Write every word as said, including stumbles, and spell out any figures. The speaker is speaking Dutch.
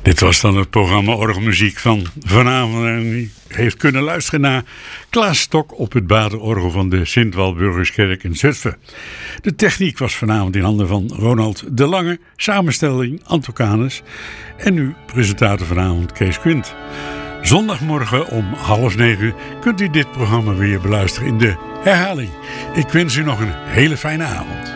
Dit was dan het programma Orgelmuziek van vanavond. En u heeft kunnen luisteren naar Klaas Stok op het badenorgel van de Sint-Walburgiskerk in Zutphen. De techniek was vanavond in handen van Ronald de Lange, samenstelling Anto Canes en uw presentator vanavond Kees Quint. Zondagmorgen om half negen kunt u dit programma weer beluisteren in de herhaling. Ik wens u nog een hele fijne avond.